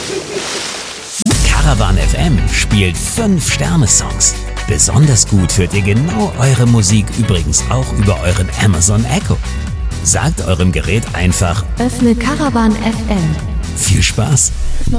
Caravan FM spielt 5-Sterne-Songs. Besonders gut hört ihr genau eure Musik übrigens auch über euren Amazon Echo. Sagt eurem Gerät einfach: Öffne Caravan FM. Viel Spaß!